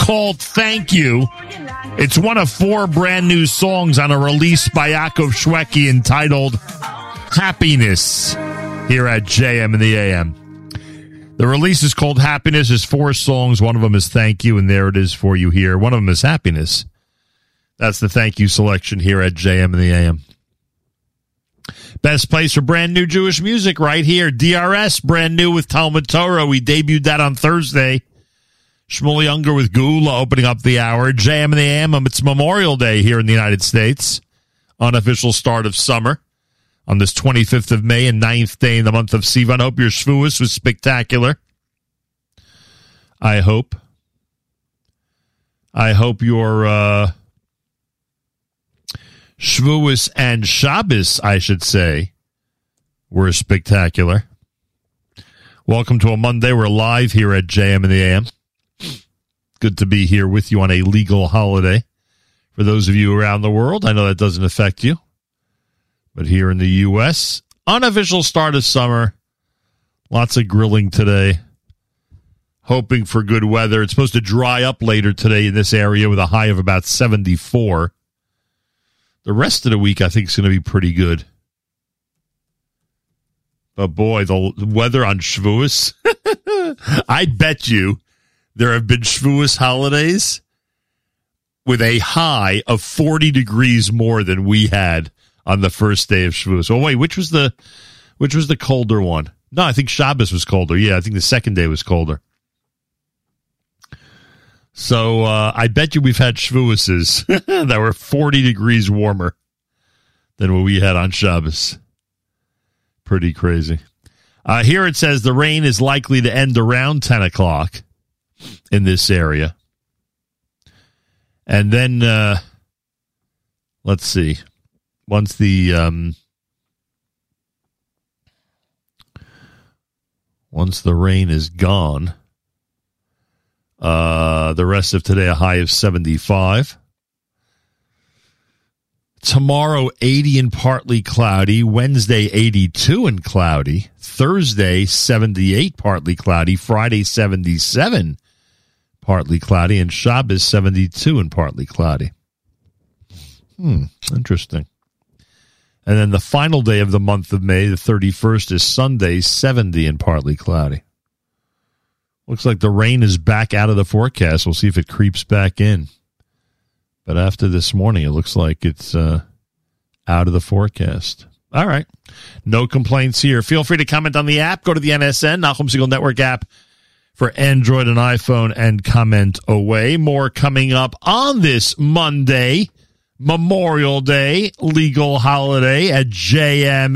called Thank You. It's one of 4 brand new songs on a release by Yaakov Shweki entitled Happiness here at JM in the AM. The release is called Happiness. There's 4 songs. One of them is Thank You, and there it is for you here. One of them is Happiness. That's the Thank You selection here at JM in the AM. Best place for brand new Jewish music right here. DRS, brand new with Talmud Torah. We debuted that on Thursday. Shmuel Younger with Geula opening up the hour. JM in the AM. It's Memorial Day here in the United States. Unofficial start of summer on this 25th of May and 9th day in the month of Sivan. Hope your Shavuos was spectacular. I hope your Shavuos and Shabbos, I should say, were spectacular. Welcome to a Monday. We're live here at JM in the AM. Good to be here with you on a legal holiday. For those of you around the world, I know that doesn't affect you. But here in the U.S., unofficial start of summer. Lots of grilling today. Hoping for good weather. It's supposed to dry up later today in this area with a high of about 74. The rest of the week, I think, is going to be pretty good. But boy, the weather on Shavuos, I bet you there have been Shavuos holidays with a high of 40 degrees more than we had on the first day of Shavuos. Oh, wait, which was the colder one? No, I think Shabbos was colder. Yeah, I think the second day was colder. So I bet you we've had Shavuoses that were 40 degrees warmer than what we had on Shabbos. Pretty crazy. Here it says the rain is likely to end around 10 o'clock in this area. And then, let's see, once the rain is gone, the rest of today, a high of 75. Tomorrow, 80 and partly cloudy. Wednesday, 82 and cloudy. Thursday, 78, partly cloudy. Friday, 77, partly cloudy. And Shabbos, 72 and partly cloudy. Interesting. And then the final day of the month of May, the 31st, is Sunday, 70 and partly cloudy. Looks like the rain is back out of the forecast. We'll see if it creeps back in. But after this morning, it looks like it's out of the forecast. All right. No complaints here. Feel free to comment on the app. Go to the NSN, Nachum Segal Network app for Android and iPhone, and comment away. More coming up on this Monday, Memorial Day, legal holiday at JM